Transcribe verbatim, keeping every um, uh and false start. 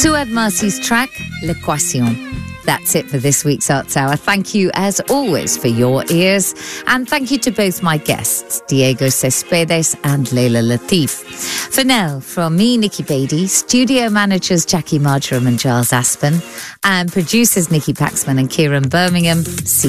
Suad Marcy's track, L'Equation. That's it for this week's Arts Hour. Thank you, as always, for your ears. And thank you to both my guests, Diego Cespedes and Leila Latif. For now, from me, Nikki Beatty, studio managers Jackie Marjoram and Giles Aspen, and producers Nikki Paxman and Kieran Birmingham, see